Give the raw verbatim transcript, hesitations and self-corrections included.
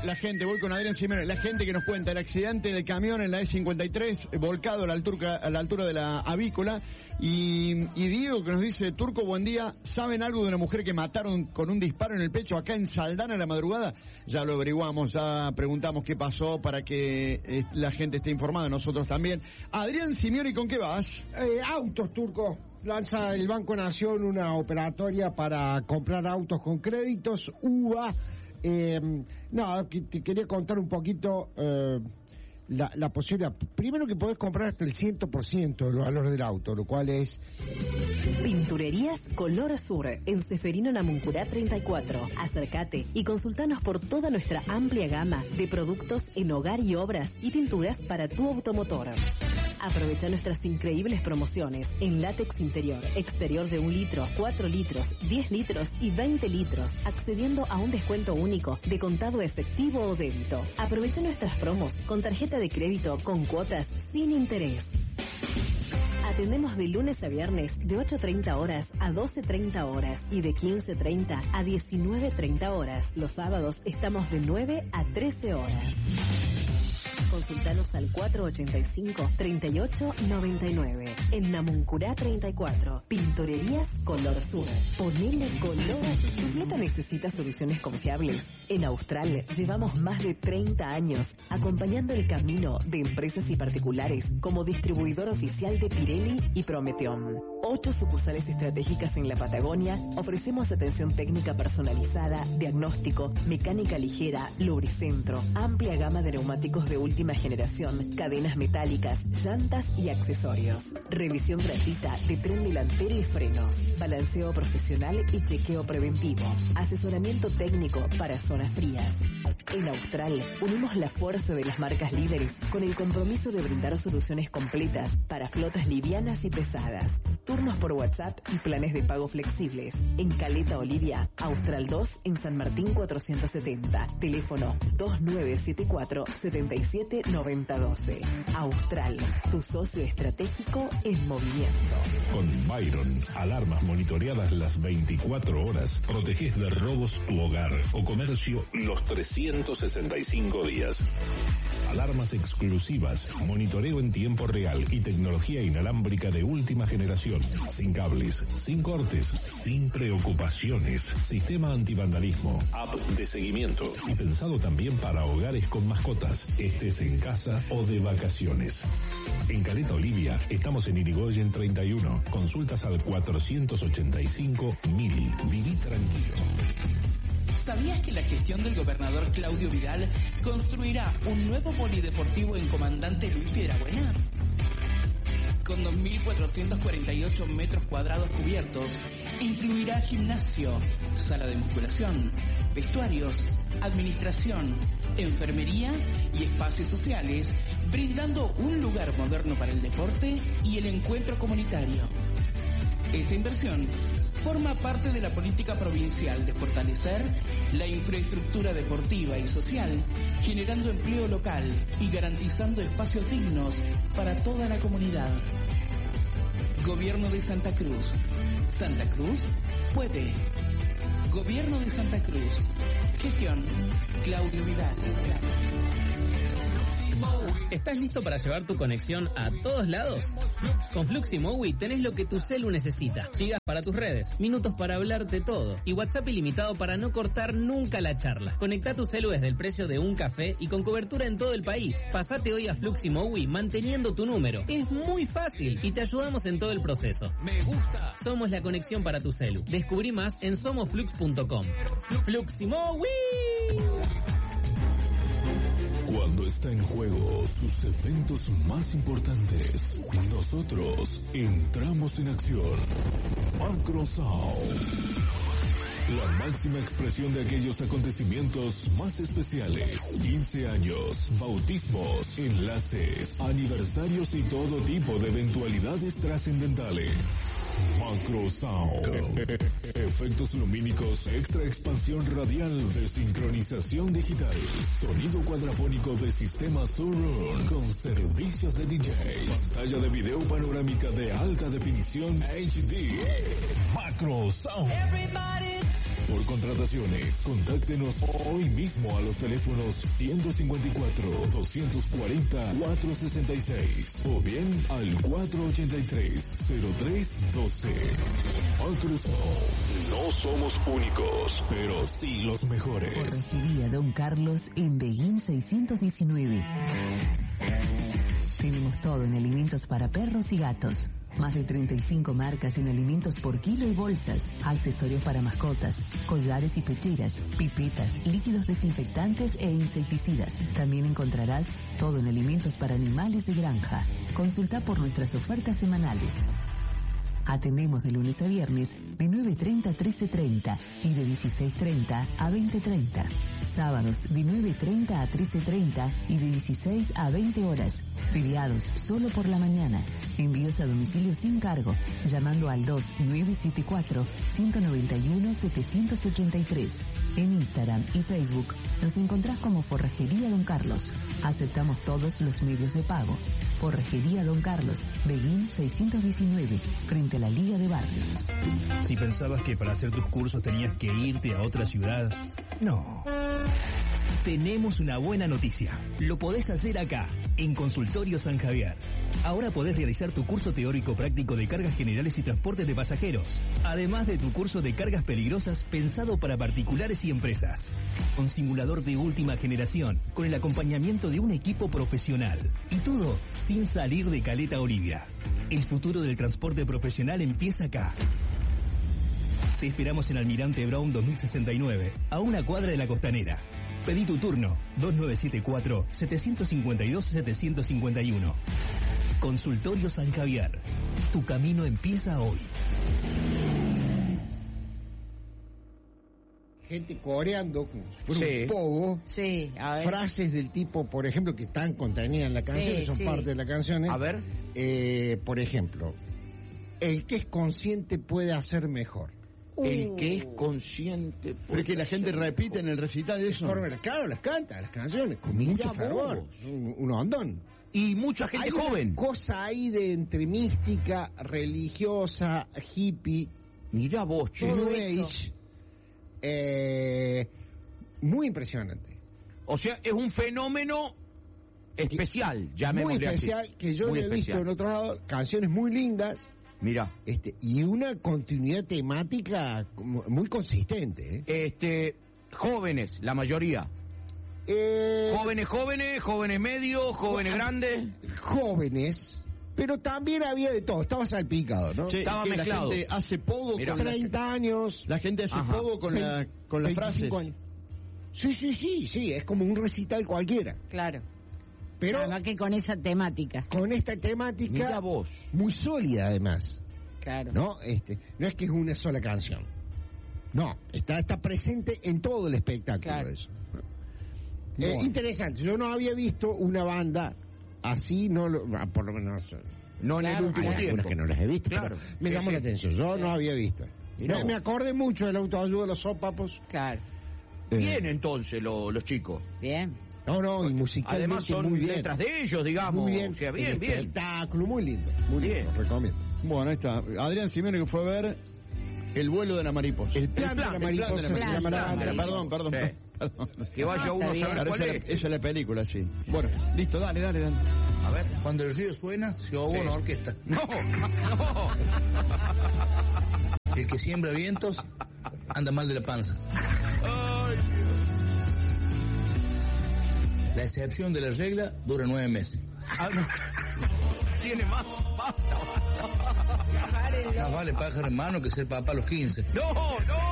la gente, voy con Adrián Simeone, la gente que nos cuenta el accidente del camión en la E cincuenta y tres, volcado a la altura, a la altura de la Avícola, y, y Diego que nos dice, Turco, buen día, ¿saben algo de una mujer que mataron con un disparo en el pecho acá en Saldana a la madrugada? Ya lo averiguamos, ya preguntamos qué pasó para que eh, la gente esté informada, nosotros también. Adrián Simeone, ¿con qué vas? Eh, autos, Turco. Lanza el Banco Nación una operatoria para comprar autos con créditos, U V A. Eh, no, te quería contar un poquito eh, la, la posibilidad. Primero que podés comprar hasta el cien por ciento del valor del auto, lo cual es... Pinturerías Color Sur, en Ceferino Namuncurá treinta y cuatro. Acércate y consultanos por toda nuestra amplia gama de productos en hogar y obras y pinturas para tu automotor. Aprovecha nuestras increíbles promociones en látex interior, exterior de un litro, cuatro litros, diez litros y veinte litros, accediendo a un descuento único de contado efectivo o débito. Aprovecha nuestras promos con tarjeta de crédito con cuotas sin interés. Atendemos de lunes a viernes de ocho treinta horas a doce treinta horas y de quince treinta a diecinueve treinta horas. Los sábados estamos de nueve a trece horas. Consultanos al cuatro ochenta y cinco, treinta y ocho, noventa y nueve. En Namuncurá treinta y cuatro. Pinturerías Color Sur. Ponele color a tu bicicleta. ¿Necesita soluciones confiables? En Austral llevamos más de treinta años acompañando el camino de empresas y particulares como distribuidor oficial de Pirelli y Prometeon. Ocho sucursales estratégicas en la Patagonia. Ofrecemos atención técnica personalizada, diagnóstico, mecánica ligera, lubricentro, amplia gama de neumáticos de última generación, cadenas metálicas, llantas y accesorios. Revisión gratuita de tren delantero y frenos, balanceo profesional y chequeo preventivo, asesoramiento técnico para zonas frías. En Austral unimos la fuerza de las marcas líderes con el compromiso de brindar soluciones completas para flotas livianas y pesadas. Turnos por WhatsApp y planes de pago flexibles. En Caleta Olivia, Austral dos en San Martín cuatrocientos setenta. Teléfono dos nueve siete cuatro, siete siete nueve cero uno dos. Austral, tu socio estratégico en movimiento. Con Byron, alarmas monitoreadas las veinticuatro horas, proteges de robos tu hogar o comercio los trescientos sesenta y cinco días. Alarmas exclusivas, monitoreo en tiempo real y tecnología inalámbrica de última generación. Sin cables, sin cortes, sin preocupaciones. Sistema antivandalismo, app de seguimiento y pensado también para hogares con mascotas, estés en casa o de vacaciones. En Caleta Olivia estamos en Irigoyen treinta y uno. Consultas al cuatrocientos ochenta y cinco mil. Viví tranquilo. ¿Sabías que la gestión del gobernador Claudio Vidal construirá un nuevo polideportivo en Comandante Luis Piedrabuena? Con dos mil cuatrocientos cuarenta y ocho metros cuadrados cubiertos, incluirá gimnasio, sala de musculación, vestuarios, administración, enfermería y espacios sociales, brindando un lugar moderno para el deporte y el encuentro comunitario. Esta inversión forma parte de la política provincial de fortalecer la infraestructura deportiva y social, generando empleo local y garantizando espacios dignos para toda la comunidad. Gobierno de Santa Cruz. Santa Cruz puede. Gobierno de Santa Cruz. Gestión Claudio Vidal. ¿Estás listo para llevar tu conexión a todos lados? Con Fluximowi tenés lo que tu celu necesita. Gigas para tus redes, minutos para hablar de todo y WhatsApp ilimitado para no cortar nunca la charla. Conecta tu celu desde el precio de un café y con cobertura en todo el país. Pasate hoy a Fluximowi manteniendo tu número. Es muy fácil y te ayudamos en todo el proceso. Me gusta. Somos la conexión para tu celu. Descubrí más en somos flux punto com. Fluximowi. Cuando está en juego sus eventos más importantes, nosotros entramos en acción. Macrosound. La máxima expresión de aquellos acontecimientos más especiales. quince años, bautismos, enlaces, aniversarios y todo tipo de eventualidades trascendentales. Macrosound. Efectos lumínicos, extra expansión radial de sincronización digital. Sonido cuadrafónico de sistema Surround con servicios de D J. Pantalla de video panorámica de alta definición H D. Macrosound. por contrataciones. Contáctenos hoy mismo a los teléfonos ciento cincuenta y cuatro, doscientos cuarenta, cuatrocientos sesenta y seis o bien al cuatrocientos ochenta y tres, cero tres doce. Microsoft. No somos únicos, pero sí los mejores. Forrajería Don Carlos en Beguín seiscientos diecinueve. Tenemos todo en alimentos para perros y gatos. Más de treinta y cinco marcas en alimentos por kilo y bolsas, accesorios para mascotas, collares y pecheras, pipetas, líquidos desinfectantes e insecticidas. También encontrarás todo en alimentos para animales de granja. Consulta por nuestras ofertas semanales. Atendemos de lunes a viernes de nueve treinta a trece treinta y de dieciséis treinta a veinte treinta. Sábados de nueve treinta a trece treinta y de dieciséis a veinte horas. Feriados solo por la mañana. Envíos a domicilio sin cargo, llamando al dos nueve siete cuatro, uno nueve uno, siete ocho tres. En Instagram y Facebook nos encontrás como Forrajería Don Carlos. Aceptamos todos los medios de pago. Forrajería Don Carlos, Beguín seiscientos diecinueve, frente a la Liga de Barrios. Si pensabas que para hacer tus cursos tenías que irte a otra ciudad, no. Tenemos una buena noticia. Lo podés hacer acá, en Consultorio San Javier. Ahora podés realizar tu curso teórico práctico de cargas generales y transportes de pasajeros, además de tu curso de cargas peligrosas pensado para particulares y empresas. Un simulador de última generación, con el acompañamiento de un equipo profesional. Y todo sin salir de Caleta Olivia. El futuro del transporte profesional empieza acá. Te esperamos en Almirante Brown dos mil sesenta y nueve, a una cuadra de la Costanera. Pedí tu turno, dos nueve siete cuatro, siete cinco dos, siete cinco uno. Consultorio San Javier. Tu camino empieza hoy. Gente coreando como si fuera Sí. un pogo. Sí, a ver. Frases del tipo, por ejemplo, que están contenidas en la canción, Sí, que son sí. parte de la canción. A ver. Eh, por ejemplo, el que es consciente puede hacer mejor. El que es consciente. Pero es que la gente repite en el recital de eso. Forma- Claro, las canta, las canciones, con Mirá mucho vos. fervor. Un, un hondón. Y mucha gente Hay joven. una cosa ahí de entre mística, religiosa, hippie, Mirá vos, che. New Eso. Age, eh, muy impresionante. O sea, es un fenómeno especial, Muy llamémosle así. especial, que yo Muy no he visto especial. en otro lado, canciones muy lindas, Mirá. este, y una continuidad temática como muy consistente. ¿eh? Este, jóvenes, la mayoría. Eh, Jóvenes, jóvenes, jóvenes medios, jóvenes jo- grandes. jóvenes, pero también había de todo, estaba salpicado, ¿no? Che, Estaba que la mezclado. gente hace pogo Mirá. con la, treinta años. la gente hace Ajá. pogo con la con las frases. veinticinco años. Sí, sí, sí, sí, es como un recital cualquiera. Claro. Pero Además que con esa temática. con esta temática Mirá vos. muy sólida además, Claro. ¿no? Este, no es que es una sola canción. No, está, está presente en todo el espectáculo Claro. eso. Eh, Bueno. interesante, yo no había visto una banda así, no lo- ah, por lo menos No en el Claro, último hay tiempo. algunas que no las he visto, Claro. pero me Sí, llamó sí. la atención, yo no había visto. Mirá Me, vos. me acordé mucho del autoayuda de los sopapos. Claro. Eh, Bien entonces lo- los chicos. Bien. No, no, y musicalmente Además son muy bien. letras de ellos, digamos. Muy bien, O sea, el bien, bien. espectáculo, muy lindo, muy Bien. lindo, recomiendo. Bueno, ahí está. Adrián Simeone que fue a ver El vuelo de la mariposa. El plan, El plan, de la el plan mariposa de la se mariposa. llama la Plan de banda. la Perdón, perdón, Sí. perdón. Que vaya Ah, uno a está saber Ahora cuál esa, es. es la, esa es la película, sí. Bueno, listo, dale, dale, dale. A ver. Cuando el río suena, se ahoga una orquesta. No, no. El que siembra vientos anda mal de la panza. La excepción de la regla dura nueve meses. Ah, no. Tiene más. Basta, basta. Más vale pájaro en mano que ser papá a los quince. No, no.